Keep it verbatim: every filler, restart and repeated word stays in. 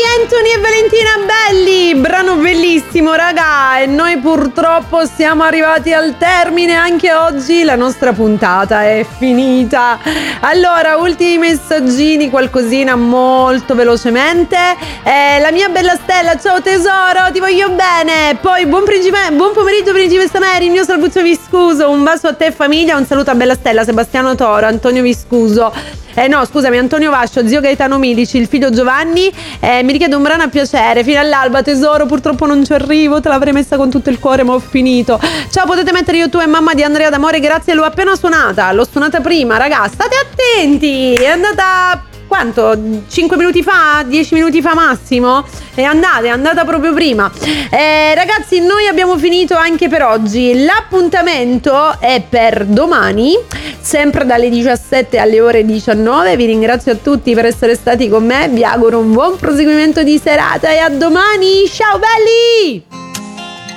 Anthony e Valentina Belli, brano bellissimo raga, e noi purtroppo siamo arrivati al termine anche oggi, la nostra puntata è finita. Allora, ultimi messaggini, qualcosina molto velocemente. Eh, la mia bella Stella, ciao tesoro, ti voglio bene. Poi buon, principe, buon pomeriggio principessa Mary, il mio saluzzo viscuso, un bacio a te famiglia, un saluto a bella Stella, Sebastiano Toro, Antonio Viscuso. Eh no, scusami, Antonio Vascio, zio Gaetano Milici, il figlio Giovanni, eh, mi richiede un brano a piacere, fino all'alba tesoro, purtroppo non ci arrivo, te l'avrei messa con tutto il cuore ma ho finito. Ciao, potete mettere io, tu e mamma di Andrea D'Amore, grazie, l'ho appena suonata, l'ho suonata prima, raga, state attenti, è andata... quanto? cinque minuti fa? dieci minuti fa massimo? E andate, è andata proprio prima. Eh, ragazzi, noi abbiamo finito anche per oggi. L'appuntamento è per domani, sempre dalle diciassette alle ore diciannove. Vi ringrazio a tutti per essere stati con me. Vi auguro un buon proseguimento di serata e a domani. Ciao belli!